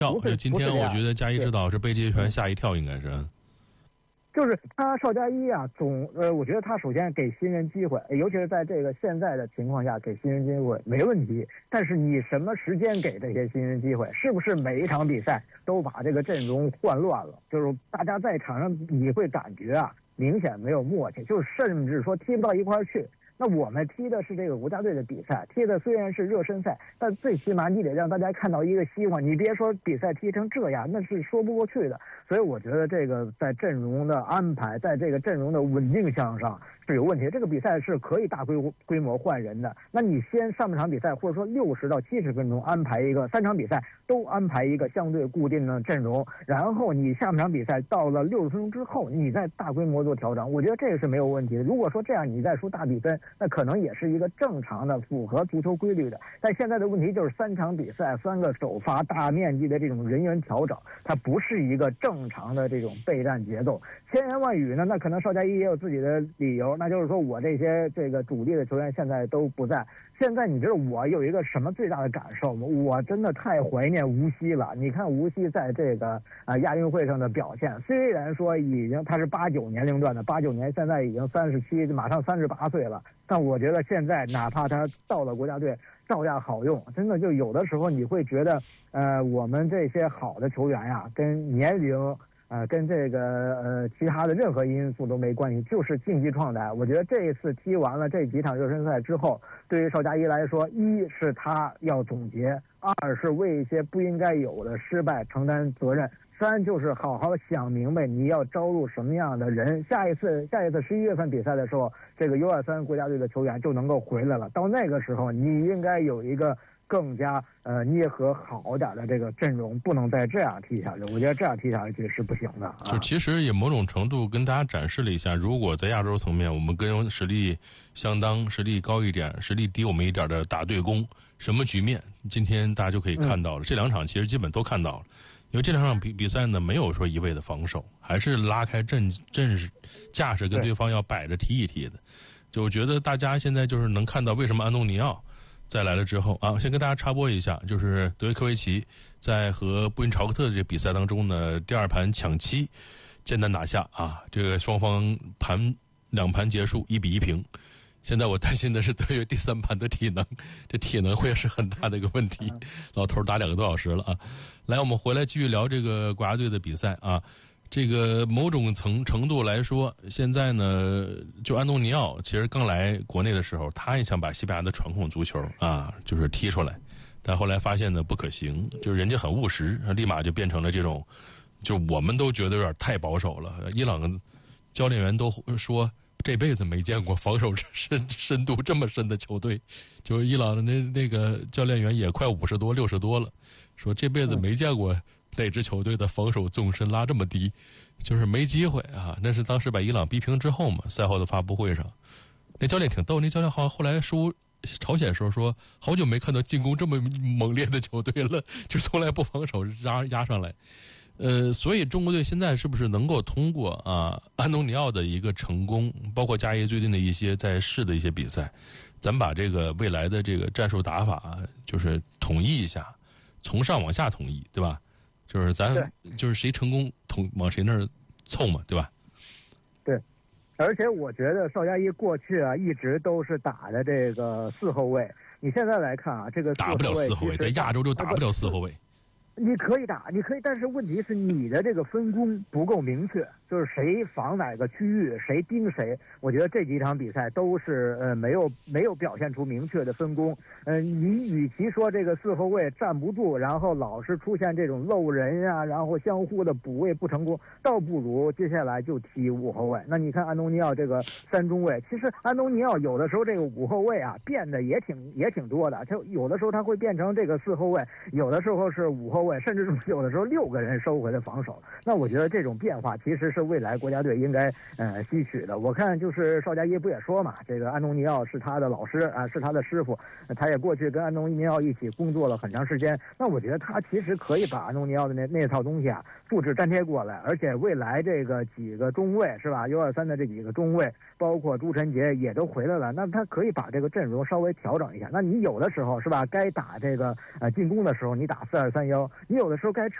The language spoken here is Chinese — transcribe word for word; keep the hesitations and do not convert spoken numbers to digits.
跳，就今天我觉得嘉一指导是被这些球员吓一跳，应该是。 就是他邵佳一啊，总呃，我觉得他首先给新人机会，尤其是在这个现在的情况下给新人机会没问题。但是你什么时间给这些新人机会？是不是每一场比赛都把这个阵容换乱了？就是大家在场上你会感觉啊，明显没有默契，就是甚至说踢不到一块儿去。那我们踢的是这个国家队的比赛，踢的虽然是热身赛，但最起码你得让大家看到一个希望。你别说比赛踢成这样，那是说不过去的。所以我觉得这个在阵容的安排，在这个阵容的稳定性上是有问题。这个比赛是可以大规规模换人的。那你先上半场比赛，或者说六十到七十分钟安排一个三场比赛都安排一个相对固定的阵容，然后你下半场比赛到了六十分钟之后，你再大规模做调整，我觉得这个是没有问题的。如果说这样你再输大比分，那可能也是一个正常的、符合足球规律的。但现在的问题就是三场比赛、三个首发、大面积的这种人员调整，它不是一个正常的这种备战节奏。千言万语呢，那可能邵佳一也有自己的理由，那就是说我这些这个主力的球员现在都不在。现在你知道我有一个什么最大的感受吗？我真的太怀念吴曦了。你看吴曦在这个啊、呃、亚运会上的表现，虽然说已经他是八九年龄段的，八九年现在已经三十七，马上三十八岁了。但我觉得现在哪怕他到了国家队，照样好用。真的就有的时候你会觉得，呃，我们这些好的球员呀，跟年龄。呃，跟这个呃其他的任何因素都没关系，就是竞技状态。我觉得这一次踢完了这几场热身赛之后，对于邵佳一来说，一是他要总结，二是为一些不应该有的失败承担责任，三就是好好想明白你要招入什么样的人。下一次下一次十一月份比赛的时候，这个 U 二三国家队的球员就能够回来了。到那个时候，你应该有一个更加呃捏合好点的这个阵容，不能再这样踢下去。我觉得这样踢下去是不行的、啊。 就其实也某种程度跟大家展示了一下，如果在亚洲层面，我们跟实力相当、实力高一点、实力低我们一点的打对攻，什么局面？今天大家就可以看到了。嗯、这两场其实基本都看到了，因为这两场比比赛呢，没有说一味的防守，还是拉开阵阵势架势，跟对方要摆着踢一踢的。就我觉得大家现在就是能看到为什么安东尼奥再来了之后啊，先跟大家插播一下，就是德约科维奇在和布因朝克特的这比赛当中呢，第二盘抢七艰难拿下啊，这个双方盘两盘结束一比一平。现在我担心的是德约第三盘的体能，这体能会是很大的一个问题。老头打两个多小时了啊！来，我们回来继续聊这个国家队的比赛啊。这个某种程程度来说，现在呢，就安东尼奥其实刚来国内的时候，他也想把西班牙的传统足球啊，就是踢出来，但后来发现呢不可行，就是人家很务实，立马就变成了这种，就我们都觉得有点太保守了。伊朗教练员都说这辈子没见过防守深深度这么深的球队，就伊朗的那那个教练员也快五十多六十多了，说这辈子没见过哪支球队的防守纵深拉这么低，就是没机会啊！那是当时把伊朗逼平之后嘛，赛后的发布会上，那教练挺逗，那教练好像后来输朝鲜的时候说，好久没看到进攻这么猛烈的球队了，就从来不防守压压上来。呃，所以中国队现在是不是能够通过啊安东尼奥的一个成功，包括加一最近的一些在试的一些比赛，咱把这个未来的这个战术打法就是统一一下，从上往下统一，对吧？就是咱就是谁成功统往谁那儿凑嘛，对吧？ 对，而且我觉得邵佳一过去啊一直都是打的这个四后卫，你现在来看啊，这个打不了四后卫，在亚洲就打不了四后卫。 你可以打，你可以，但是问题是你的这个分工不够明确，就是谁防哪个区域，谁盯谁。我觉得这几场比赛都是呃没有没有表现出明确的分工。嗯、呃，你与其说这个四后卫站不住，然后老是出现这种漏人啊，然后相互的补位不成功，倒不如接下来就踢五后卫。那你看安东尼奥这个三中卫，其实安东尼奥有的时候这个五后卫啊变得也挺也挺多的，就有的时候他会变成这个四后卫，有的时候是五后卫。甚至是有的时候六个人收回的防守，那我觉得这种变化其实是是未来国家队应该呃吸取的。我看就是邵佳一不也说嘛，这个安东尼奥是他的老师啊，是他的师傅，他也过去跟安东尼奥一起工作了很长时间。那我觉得他其实可以把安东尼奥的那那套东西啊复制粘贴过来，而且未来这个几个中卫是吧 ？U 二三的这几个中卫，包括朱晨杰也都回来了，那他可以把这个阵容稍微调整一下。那你有的时候是吧，该打这个呃进攻的时候你打四二三幺，你有的时候该撤